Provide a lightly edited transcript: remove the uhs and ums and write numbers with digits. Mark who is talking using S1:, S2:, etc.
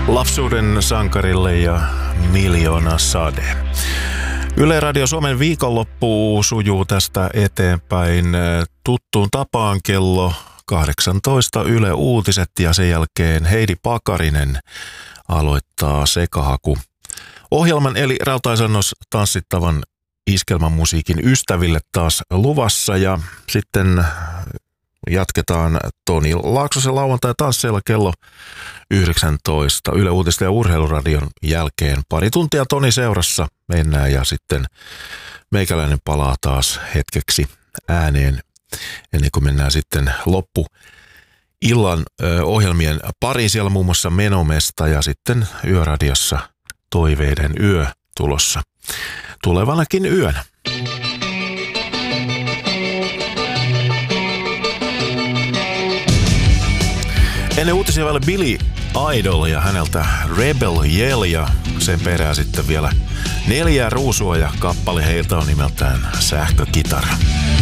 S1: Lapsuuden sankarille ja Miljoona sade. Yle Radio Suomen viikonloppu sujuu tästä eteenpäin tuttuun tapaan kello 18 Yle Uutiset ja sen jälkeen Heidi Pakarinen aloittaa Sekahaku ohjelman eli Rautaisannos tanssittavan iskelmämusiikin ystäville taas luvassa ja sitten jatketaan Toni Laaksosen lauantai-tansseilla kello 19. Yle Uutisten ja Urheiluradion jälkeen pari tuntia Toni seurassa mennään ja sitten meikäläinen palaa taas hetkeksi ääneen ennen kuin mennään sitten illan ohjelmien pariin. Siellä muun muassa Menomesta ja sitten Yöradiossa Toiveiden yö tulossa tulevanakin yönä. Ennen uutisia vielä Billy Idol ja häneltä Rebel Yell ja sen perään sitten vielä 4 ruusua ja kappale heiltä on nimeltään Sähkökitara.